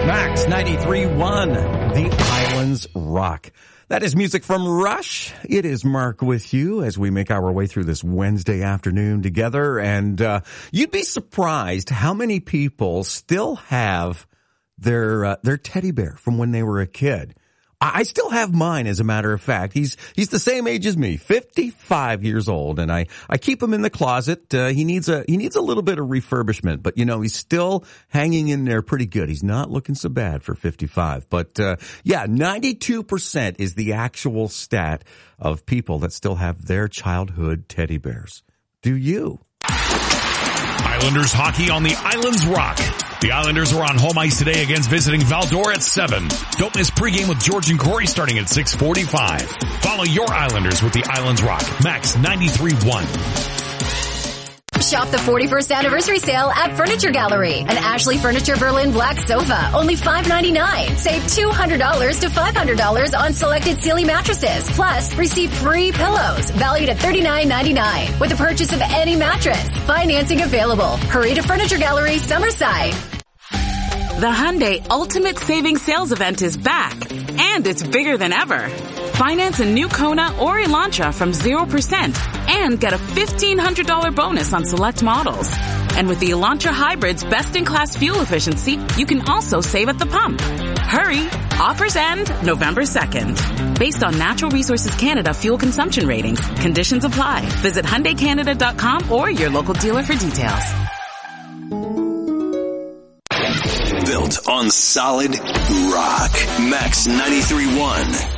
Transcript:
Max 93.1, The Islands Rock. That is music from Rush. It is Mark with you as we make our way through this Wednesday afternoon together. And you'd be surprised how many people still have their teddy bear from when they were a kid. I still have mine, as a matter of fact. He's the same age as me, 55 years old, and I keep him in the closet. He needs a little bit of refurbishment, but he's still hanging in there pretty good. He's not looking so bad for 55. But 92% is the actual stat of people that still have their childhood teddy bears. Do you? Islanders hockey on the Islands Rock. The Islanders are on home ice today against visiting Val-d'Or at 7. Don't miss pregame with George and Corey starting at 6:45. Follow your Islanders with the Islands Rock. Max 93.1. Shop the 41st anniversary sale at Furniture Gallery. An Ashley Furniture Berlin black sofa, only $5.99. Save $200 to $500 on selected Sealy mattresses. Plus, receive free pillows valued at $39.99 with the purchase of any mattress. Financing available. Hurry to Furniture Gallery, Summerside. The Hyundai Ultimate Savings Sales Event is back, and it's bigger than ever. Finance a new Kona or Elantra from 0% and get a $1,500 bonus on select models. And with the Elantra Hybrid's best-in-class fuel efficiency, you can also save at the pump. Hurry! Offers end November 2nd. Based on Natural Resources Canada fuel consumption ratings, conditions apply. Visit HyundaiCanada.com or your local dealer for details. Built on solid rock. Max 93.1.